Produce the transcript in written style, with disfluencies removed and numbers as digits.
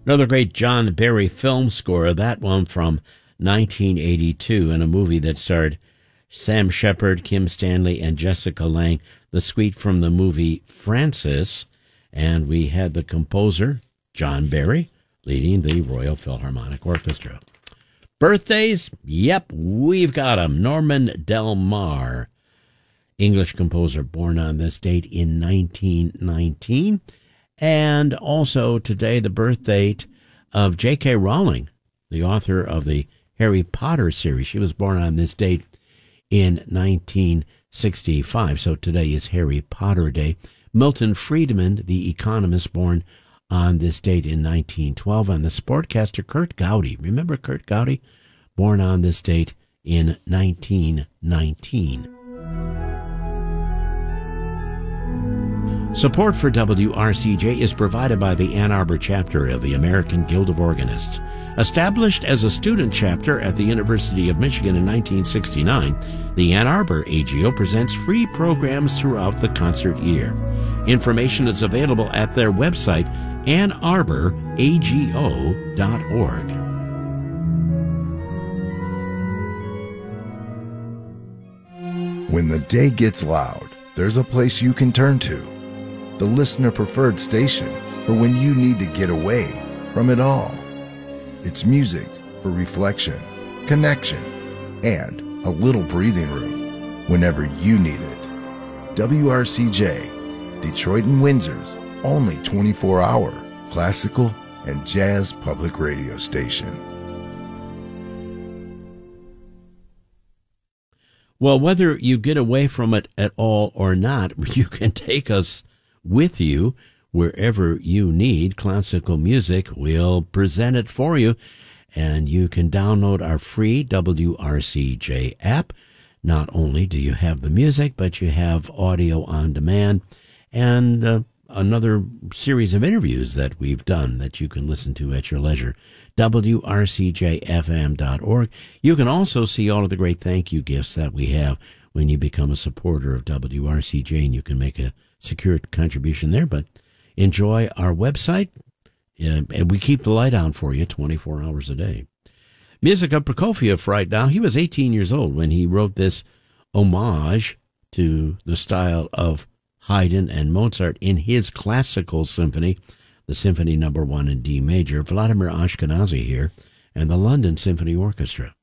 Another great John Barry film score, that one from 1982, in a movie that starred Sam Shepard, Kim Stanley, and Jessica Lange, the suite from the movie Francis. And we had the composer, John Barry, leading the Royal Philharmonic Orchestra. Birthdays? Yep, we've got them. Norman Del Mar, English composer, born on this date in 1919. And also today, the birth date of J.K. Rowling, the author of the Harry Potter series. She was born on this date in 1965. So today is Harry Potter Day. Milton Friedman, the economist, born on this date in 1912. And the sportcaster Kurt Gowdy. Remember Kurt Gowdy? Born on this date in 1919. Support for WRCJ is provided by the Ann Arbor chapter of the American Guild of Organists. Established as a student chapter at the University of Michigan in 1969, the Ann Arbor AGO presents free programs throughout the concert year. Information is available at their website, annarbораgo.org. When the day gets loud, there's a place you can turn to. The listener-preferred station for when you need to get away from it all. It's music for reflection, connection, and a little breathing room whenever you need it. WRCJ, Detroit and Windsor's only 24-hour classical and jazz public radio station. Well, whether you get away from it at all or not, you can take us with you wherever you need classical music. We'll present it for you, and you can download our free WRCJ app. Not only do you have the music, but you have audio on demand and another series of interviews that we've done that you can listen to at your leisure. WRCJFM.org. You can also see all of the great thank you gifts that we have when you become a supporter of WRCJ, and you can make a secure contribution there. But enjoy our website, and we keep the light on for you 24 hours a day. Music of Prokofiev right now. He was 18 years old when he wrote this homage to the style of Haydn and Mozart in his classical symphony, the Symphony No. 1 in D major. Vladimir Ashkenazy here, and the London Symphony Orchestra.